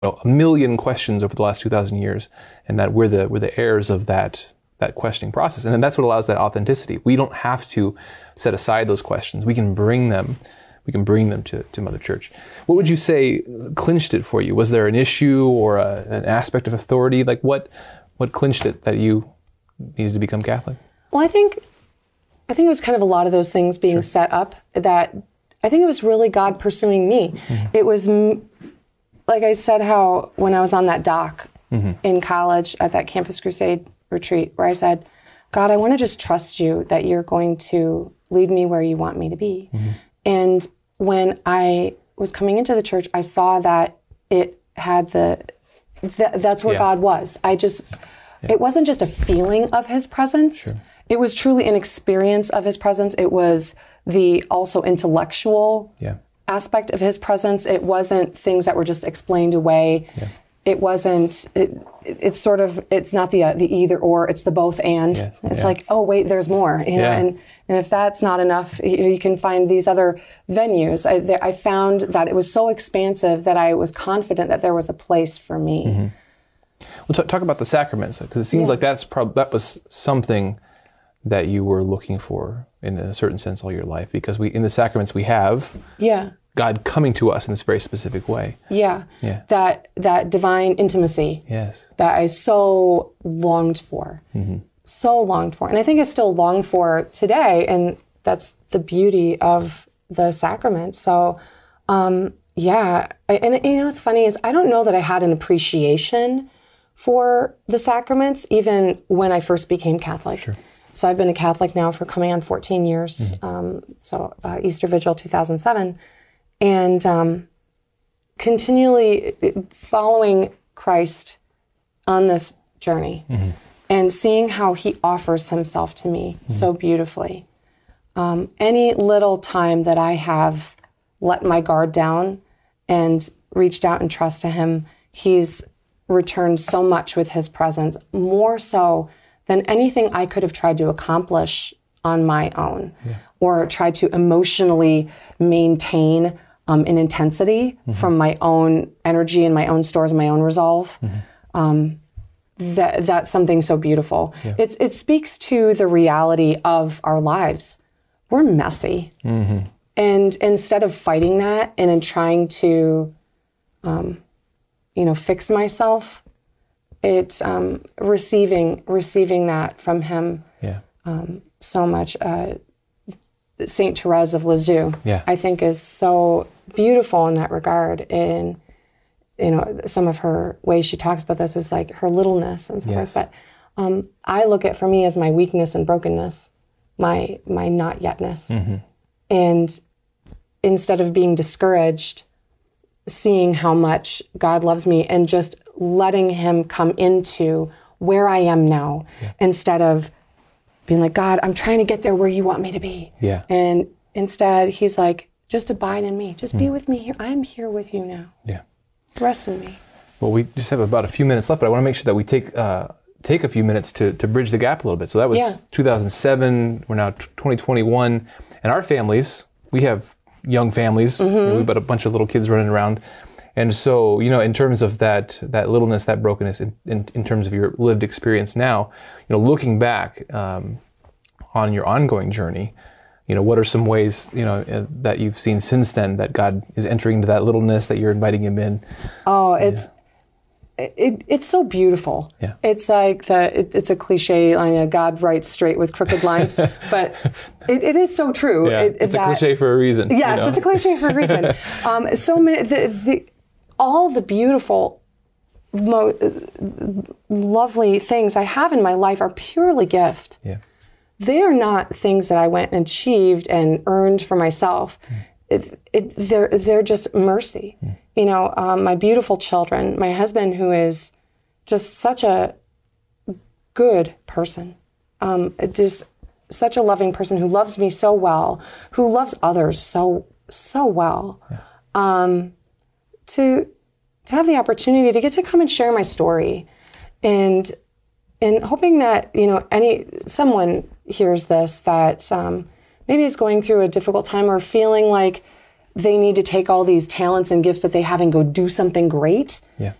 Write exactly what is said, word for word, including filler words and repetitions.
know, a million questions over the last two thousand years, and that we're the we're the heirs of that that questioning process, and then that's what allows that authenticity. We don't have to set aside those questions. We can bring them. We can bring them to, to Mother Church. What would you say clinched it for you? Was there an issue or a, an aspect of authority? Like what what clinched it that you needed to become Catholic? Well, I think I think it was kind of a lot of those things being sure. set up. That I think it was really God pursuing me. Mm-hmm. It was, like I said, how when I was on that dock mm-hmm. in college at that Campus Crusade retreat, where I said, God, I want to just trust you that you're going to lead me where you want me to be. Mm-hmm. And when I was coming into the church, I saw that it had the, th- that's where yeah. God was. I just, yeah. it wasn't just a feeling of his presence. Sure. It was truly an experience of his presence. It was the also intellectual yeah. aspect of his presence. It wasn't things that were just explained away. Yeah. It wasn't, it, it's sort of, it's not the uh, the either or, it's the both and. Yes. It's yeah. like, oh, wait, there's more. You know? yeah. and, and if that's not enough, you, you can find these other venues. I, there, I found that it was so expansive that I was confident that there was a place for me. Mm-hmm. Well, t- talk about the sacraments, because it seems yeah. like that's prob- that was something that you were looking for in a certain sense all your life, because we in the sacraments we have yeah. God coming to us in this very specific way. Yeah. yeah. That that divine intimacy. Yes. That I so longed for. Mm-hmm. So longed for. And I think I still long for today. And that's the beauty of the sacrament. So, um, yeah. I, and you know what's funny is I don't know that I had an appreciation for the sacraments even when I first became Catholic. Sure. So I've been a Catholic now for coming on fourteen years. Mm-hmm. Um, so uh, Easter Vigil two thousand seven. And um, continually following Christ on this journey mm-hmm. and seeing how he offers himself to me mm-hmm. so beautifully. Um, any little time that I have let my guard down and reached out in trust to him, he's returned so much with his presence, more so than anything I could have tried to accomplish on my own yeah. or tried to emotionally maintain Um, in intensity mm-hmm. from my own energy and my own stores and my own resolve. Mm-hmm. Um, that that's something so beautiful. Yeah. It's it speaks to the reality of our lives. We're messy, mm-hmm. and instead of fighting that and in trying to, um, you know, fix myself, it's um, receiving receiving that from him. Yeah. Um, so much. Uh, Saint Therese of Lisieux, yeah. I think, is so beautiful in that regard. In you know, some of her ways she talks about this is like her littleness and so yes. forth. But um, I look at for me as my weakness and brokenness, my my not yetness, mm-hmm. and instead of being discouraged, seeing how much God loves me and just letting Him come into where I am now, yeah. instead of being like, God, I'm trying to get there where you want me to be. Yeah. And instead, he's like, just abide in me. Just mm. be with me here. I'm here with you now. Yeah. Rest in me. Well, we just have about a few minutes left, but I want to make sure that we take uh, take a few minutes to, to bridge the gap a little bit. So that was yeah. two thousand seven. We're now twenty twenty-one. And our families, we have young families. Mm-hmm. You know, we've got a bunch of little kids running around. And so, you know, in terms of that that littleness, that brokenness, in, in, in terms of your lived experience now, you know, looking back um, on your ongoing journey, you know, what are some ways, you know, uh, that you've seen since then that God is entering into that littleness, that you're inviting Him in? Oh, it's yeah. it, it's so beautiful. Yeah. It's like the it, it's a cliche. I mean, God writes straight with crooked lines, but it, it is so true. Yeah, it, it's that, a cliche for a reason. Yes, you know? It's a cliche for a reason. um, so many the the. All the beautiful, mo- lovely things I have in my life are purely gift. Yeah. They are not things that I went and achieved and earned for myself. Mm. It, it, they're they're just mercy. Mm. You know, um, my beautiful children, my husband, who is just such a good person, um, just such a loving person who loves me so well, who loves others so so well. Yeah. Um, to to have the opportunity to get to come and share my story, and and hoping that, you know, any someone hears this that um, maybe is going through a difficult time or feeling like they need to take all these talents and gifts that they have and go do something great. Yeah.